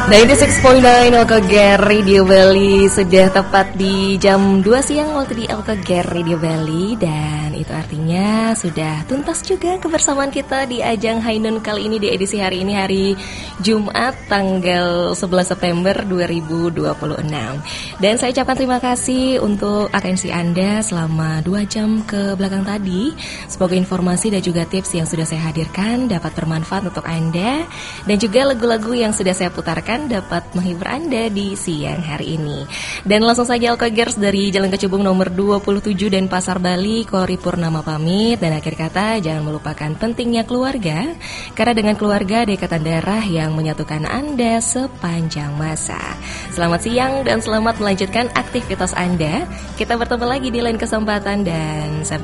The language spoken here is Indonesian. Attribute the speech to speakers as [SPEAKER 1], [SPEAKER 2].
[SPEAKER 1] 96.9 Alkoger Radio Bali. Sudah tepat di jam 2 siang waktu di Alkoger Radio Bali. Dan itu artinya sudah tuntas juga kebersamaan kita di ajang High Noon kali ini. Di edisi hari ini, hari Jumat tanggal 11 September 2026. Dan saya ucapkan terima kasih untuk atensi Anda selama 2 jam ke belakang tadi. Semoga informasi dan juga tips yang sudah saya hadirkan dapat bermanfaat untuk Anda. Dan juga lagu-lagu yang sudah saya putarkan dapat menghibur Anda di siang hari ini. Dan langsung saja Alkogers dari Jalan Kecubung nomor 27 dan Pasar Bali, Kori Purnama pamit. Dan akhir kata, jangan melupakan pentingnya keluarga, karena dengan keluarga ada ikatan darah yang menyatukan Anda sepanjang masa. Selamat siang dan selamat melanjutkan aktivitas Anda. Kita bertemu lagi di lain kesempatan dan sampai